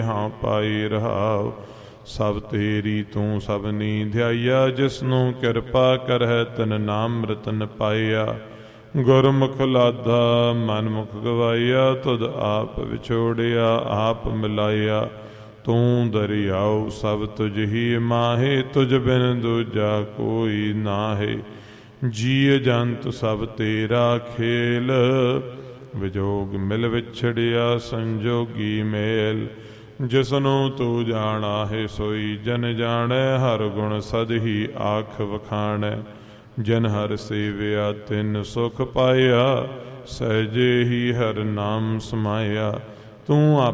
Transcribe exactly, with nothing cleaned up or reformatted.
ਹਾਂ ਪਾਈ ਰਹਾਉ। ਸਭ ਤੇਰੀ ਤੂੰ ਸਭਨੀ ਧਿਆਈਆ, ਜਿਸਨੂੰ ਕਿਰਪਾ ਕਰਹਿ ਤਿਨ ਨਾਮ ਰਤਨ ਪਾਈਆ। ਗੁਰਮੁਖ ਲਾਧਾ ਮਨ ਮੁਖ ਗਵਾਈਆ, ਤੁਧ ਆਪ ਵਿਛੋੜਿਆ ਆਪ ਮਿਲਾਈਆ। ਤੂੰ ਦਰਿਆਉ ਸਭ ਤੁਝ ਹੀ ਮਾਹੇ, ਤੁਝ ਬਿਨ ਦੂਜਾ ਕੋਈ ਨਾਹੇ। ਜੀਅ ਜੰਤ ਸਭ ਤੇਰਾ ਖੇਲ, ਵਿਜੋਗ ਮਿਲ ਵਿਛੜਿਆ ਸੰਜੋਗੀ ਮੇਲ। ਜਿਸਨੂੰ ਤੂੰ ਜਾਣਾ ਹੈ ਸੋਈ ਜਨ ਜਾਣੈ, ਹਰ ਗੁਣ ਸਦ ਹੀ ਆਖ ਵਖਾਣੈ। ਜਨ ਹਰ ਸੇਵਿਆ ਤਿਨ ਸੁਖ ਪਾਇਆ, ਸਹਿਜੇ ਹੀ ਹਰ ਨਾਮ ਸਮਾਇਆ। ਤੂੰ